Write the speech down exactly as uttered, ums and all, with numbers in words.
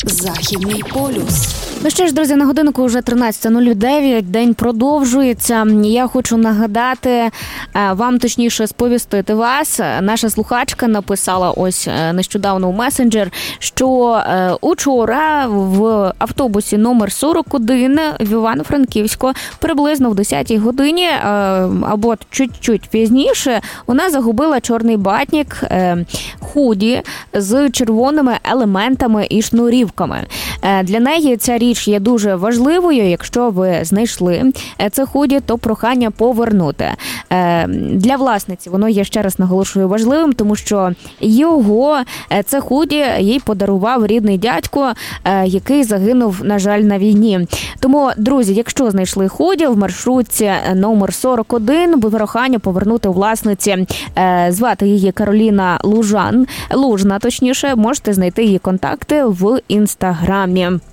Західний полюс. Ну що ж, друзі, на годинку вже тринадцята нуль дев'ять, день продовжується. Я хочу нагадати вам, точніше сповістити вас. Наша слухачка написала ось нещодавно у месенджер, що учора в автобусі номер сорок один в Івано-Франківську приблизно в десятій годині або чуть-чуть пізніше вона загубила чорний батнік худі з червоними елементами і шнурівками. Для неї ця річ є дуже важливою. Якщо ви знайшли це худі, то прохання повернути. Для власниці воно є, ще раз наголошую, важливим, тому що його, це худі, їй подарував рідний дядько, який загинув, на жаль, на війні. Тому, друзі, якщо знайшли худі в маршрутці номер сорок один, прохання повернути у власниці. Звати її Кароліна Лужан, Лужна, точніше, можете знайти її контакти в інстаграмі.